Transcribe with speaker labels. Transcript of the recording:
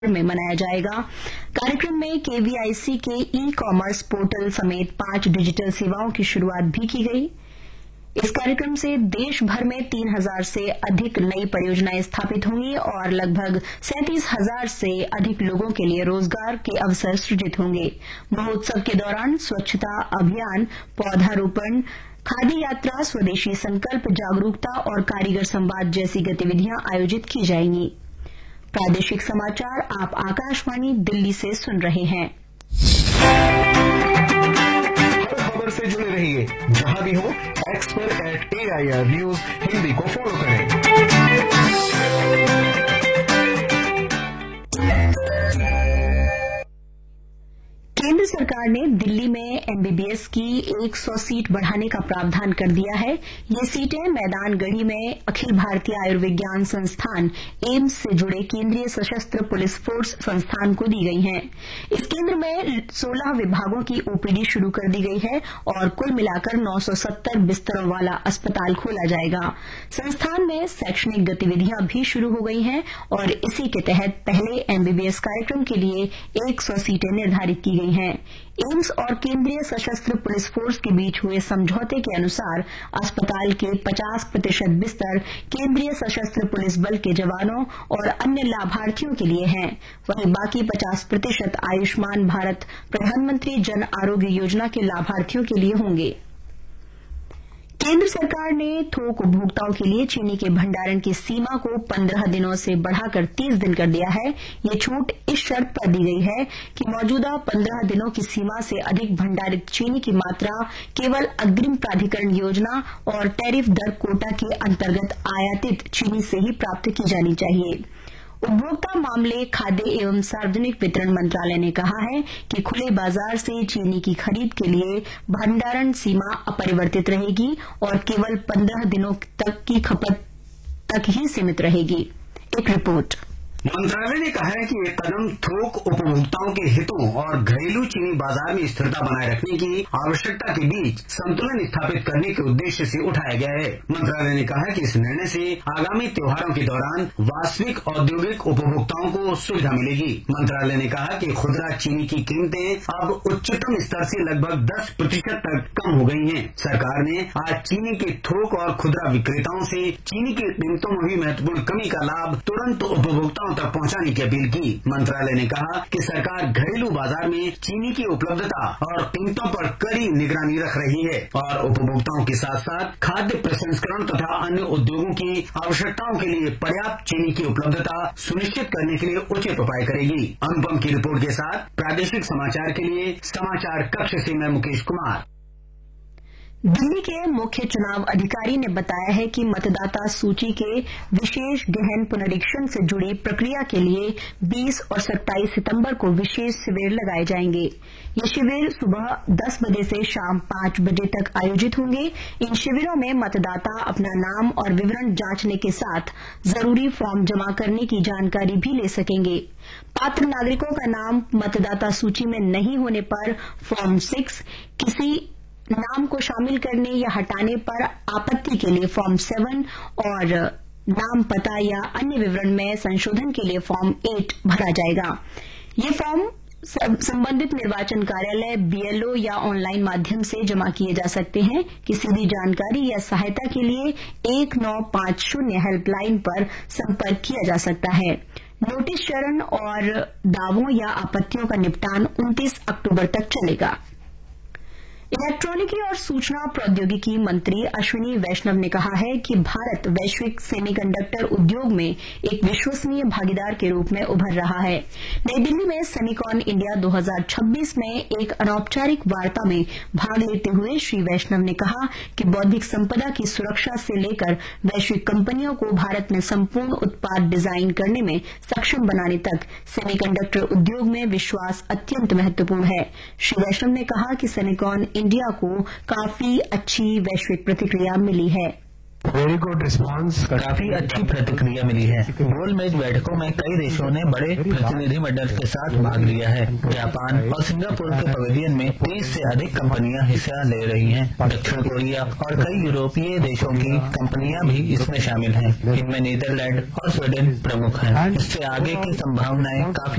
Speaker 1: में मनाया जाएगा। कार्यक्रम में केवीआईसी के ई-कॉमर्स पोर्टल समेत 5 डिजिटल सेवाओं की शुरूआत भी की गई। इस कार्यक्रम से देश भर में 3000 से अधिक नई परियोजनाएं स्थापित होंगी और लगभग 37,000 से अधिक लोगों के लिए रोजगार के अवसर सृजित होंगे। महोत्सव के दौरान स्वच्छता अभियान, पौधारोपण, खादी यात्रा, स्वदेशी संकल्प, जागरूकता और कारीगर संवाद जैसी गतिविधियां आयोजित की जाएंगी। प्रादेशिक समाचार आप आकाशवाणी दिल्ली से सुन रहे हैं।
Speaker 2: खबर से जुड़े रहिए जहां भी हो, एक्स पर @AIR News हिंदी को फॉलो करें।
Speaker 1: केंद्र सरकार ने दिल्ली में एमबीबीएस की 100 सीट बढ़ाने का प्रावधान कर दिया है। ये सीटें मैदानगढ़ी में अखिल भारतीय आयुर्विज्ञान संस्थान एम्स से जुड़े केंद्रीय सशस्त्र पुलिस फोर्स संस्थान को दी गई हैं। इस केंद्र में 16 विभागों की ओपीडी शुरू कर दी गई है और कुल मिलाकर 970 बिस्तरों वाला अस्पताल खोला जाएगा। संस्थान में शैक्षणिक गतिविधियां भी शुरू हो गई हैं और इसी के तहत पहले एमबीबीएस कार्यक्रम के लिए 100 सीटें निर्धारित की गई हैं। एम्स और केंद्रीय सशस्त्र पुलिस फोर्स के बीच हुए समझौते के अनुसार अस्पताल के 50% बिस्तर केंद्रीय सशस्त्र पुलिस बल के जवानों और अन्य लाभार्थियों के लिए हैं। वहीं बाकी 50% आयुष्मान भारत प्रधानमंत्री जन आरोग्य योजना के लाभार्थियों के लिए होंगे। केंद्र सरकार ने थोक उपभोक्ताओं के लिए चीनी के भंडारण की सीमा को 15 दिनों से बढ़ाकर 30 दिन कर दिया है। ये छूट इस शर्त पर दी गई है कि मौजूदा 15 दिनों की सीमा से अधिक भंडारित चीनी की मात्रा केवल अग्रिम प्राधिकरण योजना और टैरिफ दर कोटा के अंतर्गत आयातित चीनी से ही प्राप्त की जानी चाहिए। उपभोक्ता मामले, खाद्य एवं सार्वजनिक वितरण मंत्रालय ने कहा है कि खुले बाजार से चीनी की खरीद के लिए भंडारण सीमा अपरिवर्तित रहेगी और केवल 15 दिनों तक की खपत तक ही सीमित रहेगी। एक रिपोर्ट।
Speaker 3: मंत्रालय ने कहा है कि ये कदम थोक उपभोक्ताओं के हितों और घरेलू चीनी बाजार में स्थिरता बनाए रखने की आवश्यकता के बीच संतुलन स्थापित करने के उद्देश्य से उठाया गया है। मंत्रालय ने कहा कि इस निर्णय से आगामी त्योहारों के दौरान वास्तविक औद्योगिक उपभोक्ताओं को सुविधा मिलेगी। मंत्रालय ने कहा कि खुदरा चीनी की कीमतें अब उच्चतम स्तर से लगभग 10% तक कम हो गई हैं। सरकार ने आज चीनी के थोक और खुदरा विक्रेताओं से चीनी की कीमतों में हुई महत्वपूर्ण कमी का लाभ तुरंत उपभोक्ताओं तक पहुंचाने की अपील की। मंत्रालय ने कहा कि सरकार घरेलू बाजार में चीनी की उपलब्धता और कीमतों पर कड़ी निगरानी रख रही है और उपभोक्ताओं के साथ साथ खाद्य प्रसंस्करण तथा अन्य उद्योगों की आवश्यकताओं के लिए पर्याप्त चीनी की उपलब्धता सुनिश्चित करने के लिए उचित उपाय करेगी। अनुपम की रिपोर्ट के साथ प्रादेशिक समाचार के लिए समाचार कक्ष से मैं मुकेश कुमार।
Speaker 1: दिल्ली के मुख्य चुनाव अधिकारी ने बताया है कि मतदाता सूची के विशेष गहन पुनरीक्षण से जुड़ी प्रक्रिया के लिए 20 और 27 सितंबर को विशेष शिविर लगाए जाएंगे। ये शिविर सुबह 10 बजे से शाम 5 बजे तक आयोजित होंगे। इन शिविरों में मतदाता अपना नाम और विवरण जांचने के साथ जरूरी फॉर्म जमा करने की जानकारी भी ले सकेंगे। पात्र नागरिकों का नाम मतदाता सूची में नहीं होने पर फॉर्म 6, किसी नाम को शामिल करने या हटाने पर आपत्ति के लिए फॉर्म 7 और नाम, पता या अन्य विवरण में संशोधन के लिए फॉर्म 8 भरा जाएगा। ये फॉर्म संबंधित निर्वाचन कार्यालय, बीएलओ या ऑनलाइन माध्यम से जमा किए जा सकते हैं। किसी भी जानकारी या सहायता के लिए 1950 हेल्पलाइन पर संपर्क किया जा सकता है। नोटिस चरण और दावों या आपत्तियों का निपटान 29 अक्टूबर तक चलेगा। इलेक्ट्रॉनिकी और सूचना प्रौद्योगिकी मंत्री अश्विनी वैष्णव ने कहा है कि भारत वैश्विक सेमीकंडक्टर उद्योग में एक विश्वसनीय भागीदार के रूप में उभर रहा है। नई दिल्ली में सेमिकॉन इंडिया 2026 में एक अनौपचारिक वार्ता में भाग लेते हुए श्री वैष्णव ने कहा कि बौद्धिक संपदा की सुरक्षा से लेकर वैश्विक कंपनियों को भारत में संपूर्ण उत्पाद डिजाइन करने में सक्षम बनाने तक सेमीकंडक्टर उद्योग में विश्वास अत्यंत महत्वपूर्ण है। श्री वैष्णव ने कहा कि सेमिकॉन इंडिया को काफी अच्छी वैश्विक प्रतिक्रिया मिली है।
Speaker 4: Very good response.
Speaker 5: काफी अच्छी प्रतिक्रिया मिली है। गोलमेज बैठकों में कई देशों ने बड़े प्रतिनिधिमंडल के साथ भाग लिया है। जापान और सिंगापुर के पवेलियन में 30 से अधिक कंपनियां हिस्सा ले रही हैं। दक्षिण कोरिया और कई यूरोपीय देशों की कंपनियां भी इसमें शामिल हैं। इनमें नीदरलैंड और स्वीडन प्रमुख हैं। इससे आगे की संभावनाएं काफी